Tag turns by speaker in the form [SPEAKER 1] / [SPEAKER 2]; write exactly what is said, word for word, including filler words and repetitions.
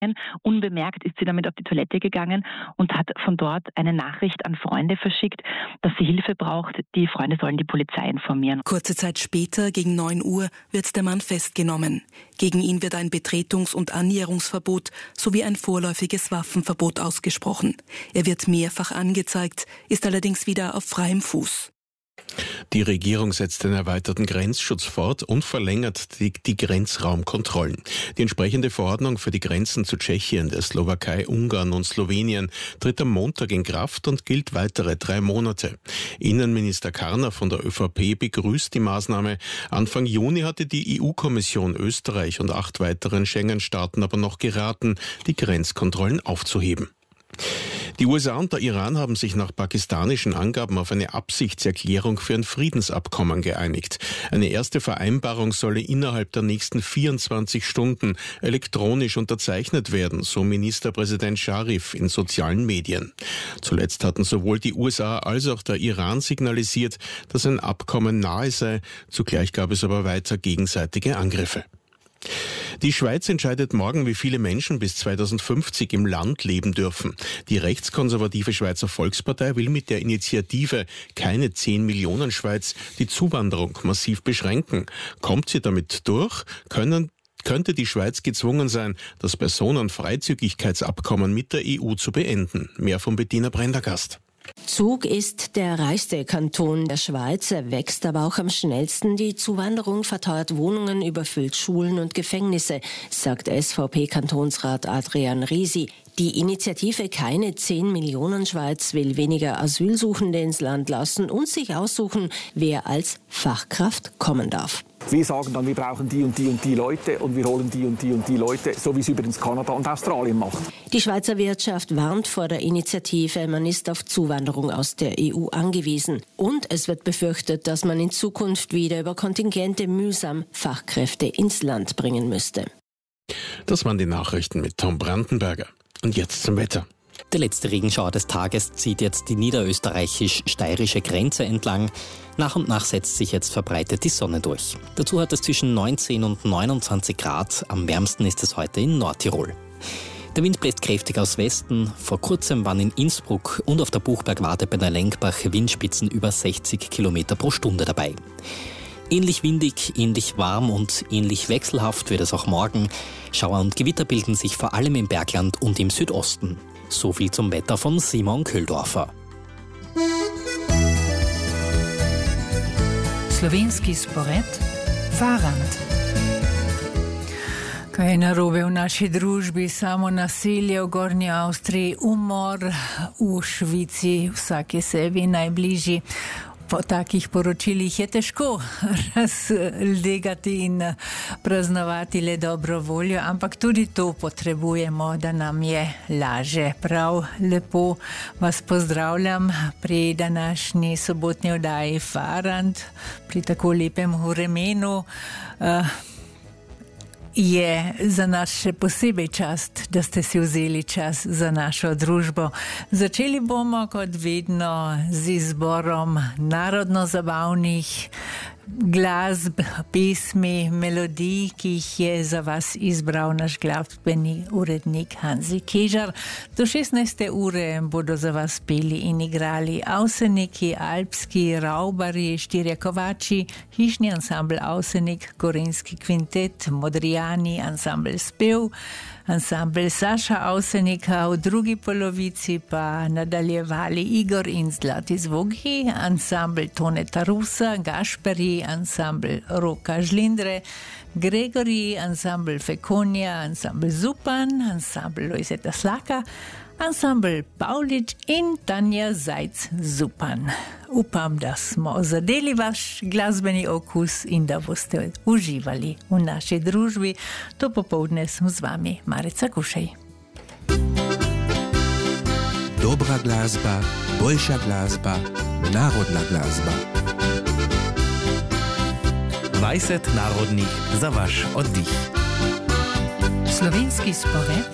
[SPEAKER 1] Unbemerkt ist sie damit auf die Toilette gegangen und hat von dort eine Nachricht an Freunde verschickt, dass sie Hilfe braucht. Die Freunde sollen die Polizei informieren.
[SPEAKER 2] Kurze Zeit später, gegen neun Uhr, wird der Mann festgenommen. Gegen ihn wird ein Betretungs- und Annäherungsverbot sowie ein vorläufiges Waffenverbot ausgesprochen. Er wird mehrfach angezeigt, ist allerdings wieder auf freiem Fuß.
[SPEAKER 3] Die Regierung setzt den erweiterten Grenzschutz fort und verlängert die, die Grenzraumkontrollen. Die entsprechende Verordnung für die Grenzen zu Tschechien, der Slowakei, Ungarn und Slowenien tritt am Montag in Kraft und gilt weitere drei Monate. Innenminister Karner von der ÖVP begrüßt die Maßnahme. Anfang Juni hatte die E U-Kommission Österreich und acht weiteren Schengen-Staaten aber noch geraten, die Grenzkontrollen aufzuheben. Die U S A und der Iran haben sich nach pakistanischen Angaben auf eine Absichtserklärung für ein Friedensabkommen geeinigt. Eine erste Vereinbarung solle innerhalb der nächsten vierundzwanzig Stunden elektronisch unterzeichnet werden, so Ministerpräsident Scharif in sozialen Medien. Zuletzt hatten sowohl die U S A als auch der Iran signalisiert, dass ein Abkommen nahe sei. Zugleich gab es aber weiter gegenseitige Angriffe. Die Schweiz entscheidet morgen, wie viele Menschen bis zweitausendfünfzig im Land leben dürfen. Die rechtskonservative Schweizer Volkspartei will mit der Initiative Keine zehn Millionen Schweiz die Zuwanderung massiv beschränken. Kommt sie damit durch, können könnte die Schweiz gezwungen sein, das Personenfreizügigkeitsabkommen mit der E U zu beenden. Mehr von Bettina Prendergast.
[SPEAKER 4] Zug ist der reichste Kanton der Schweiz, er wächst aber auch am schnellsten. Die Zuwanderung verteuert Wohnungen, überfüllt Schulen und Gefängnisse, sagt S V P-Kantonsrat Adrian Risi. Die Initiative Keine zehn Millionen Schweiz will weniger Asylsuchende ins Land lassen und sich aussuchen, wer als Fachkraft kommen darf.
[SPEAKER 5] Wir sagen dann, wir brauchen die und die und die Leute und wir holen die und die und die Leute, so wie es übrigens Kanada und Australien macht.
[SPEAKER 4] Die Schweizer Wirtschaft warnt vor der Initiative, man ist auf Zuwanderung aus der E U angewiesen. Und es wird befürchtet, dass man in Zukunft wieder über Kontingente mühsam Fachkräfte ins Land bringen müsste.
[SPEAKER 3] Das waren die Nachrichten mit Tom Brandenberger. Und jetzt zum Wetter.
[SPEAKER 6] Der letzte Regenschauer des Tages zieht jetzt die niederösterreichisch-steirische Grenze entlang. Nach und nach setzt sich jetzt verbreitet die Sonne durch. Dazu hat es zwischen neunzehn und neunundzwanzig Grad. Am wärmsten ist es heute in Nordtirol. Der Wind bläst kräftig aus Westen. Vor kurzem waren in Innsbruck und auf der Buchbergwarte bei der Lenkbach Windspitzen über sechzig Kilometer pro Stunde dabei. Ähnlich windig, ähnlich warm und ähnlich wechselhaft wird es auch morgen. Schauer und Gewitter bilden sich vor allem im Bergland und im Südosten. So viel zum Wetter von Simon Köhldorfer.
[SPEAKER 7] Slovenski spored, Farand. Kaj je narobe v naši družbi, samo nasilje v Gornji Avstriji, umor v Švici, vsak je sebi najbližji. Po takih poročilih je težko razlegati in praznovati le dobro voljo, ampak tudi to potrebujemo, da nam je laže. Prav lepo vas pozdravljam pri današnji sobotni oddaji Farand, pri tako lepem vremenu. Je za nas še posebej čast, da ste si vzeli čas za našo družbo. Začeli bomo kot vedno z izborom narodno-zabavnih glasb, pesmi, melodij, ki jih je za vas izbral naš glasbeni urednik Hanzi Kežar. Do šestnajste ure bodo za vas peli in igrali Avseniki, Alpski, Raubari, Štirje kovači, Hišni ansambl Avsenik, Gorenjski kvintet, Modrijani, ansambl Spev, ansambl Saša Avsenika, v drugi polovici pa nadaljevali Igor in Zlati zvogi, ansambl Toneta Rusa, Gašperi, ansambl Roka Žlindre, Gregori, ansambl Fekonija, ansambl Zupan, ansambl Lojzeta Slaka, ansambl Pavlič in Tanja Zajc Zupan. Upam, da smo zadeli vaš glasbeni okus in da boste uživali v naši družbi. To popoldne sem z vami Marica Kušej.
[SPEAKER 8] Dobra glasba, boljša glasba, narodna glasba.
[SPEAKER 9] dvajset narodnih za vaš oddih.
[SPEAKER 7] Slovenski spored